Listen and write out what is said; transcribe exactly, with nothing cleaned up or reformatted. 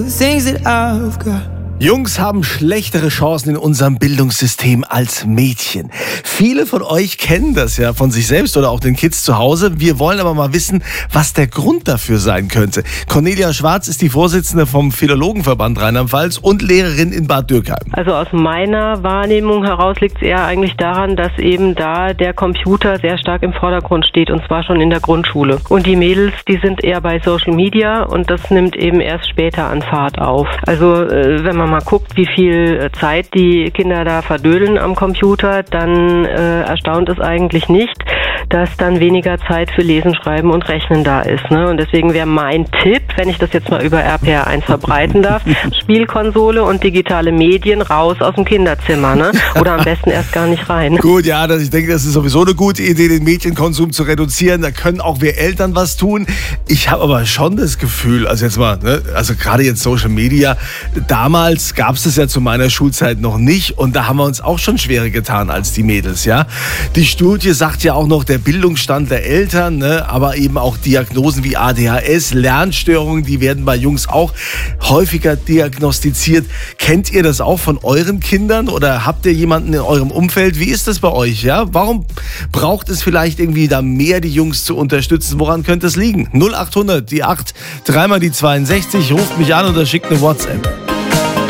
things that I've got. Jungs haben schlechtere Chancen in unserem Bildungssystem als Mädchen. Viele von euch kennen das ja von sich selbst oder auch den Kids zu Hause. Wir wollen aber mal wissen, was der Grund dafür sein könnte. Cornelia Schwarz ist die Vorsitzende vom Philologenverband Rheinland-Pfalz und Lehrerin in Bad Dürkheim. Also aus meiner Wahrnehmung heraus liegt es eher eigentlich daran, dass eben da der Computer sehr stark im Vordergrund steht, und zwar schon in der Grundschule. Und die Mädels, die sind eher bei Social Media und das nimmt eben erst später an Fahrt auf. Also äh, wenn man mal guckt, wie viel Zeit die Kinder da verdödeln am Computer, dann äh, erstaunt es eigentlich nicht, dass dann weniger Zeit für Lesen, Schreiben und Rechnen da ist. Ne? Und deswegen wäre mein Tipp, wenn ich das jetzt mal über R P R eins verbreiten darf, Spielkonsole und digitale Medien raus aus dem Kinderzimmer. Ne? Oder am besten erst gar nicht rein. Gut, ja, das, ich denke, das ist sowieso eine gute Idee, den Medienkonsum zu reduzieren. Da können auch wir Eltern was tun. Ich habe aber schon das Gefühl, also jetzt mal, ne, also gerade jetzt Social Media, damals gab es das ja zu meiner Schulzeit noch nicht und da haben wir uns auch schon schwerer getan als die Mädels, ja. Die Studie sagt ja auch noch, der Bildungsstand der Eltern, ne, aber eben auch Diagnosen wie A D H S, Lernstörungen, die werden bei Jungs auch häufiger diagnostiziert. Kennt ihr das auch von euren Kindern oder habt ihr jemanden in eurem Umfeld? Wie ist das bei euch, ja? Warum braucht es vielleicht irgendwie da mehr, die Jungs zu unterstützen? Woran könnte es liegen? null acht hundert, die acht, dreimal die zweiundsechzig, ruft mich an oder schickt eine WhatsApp.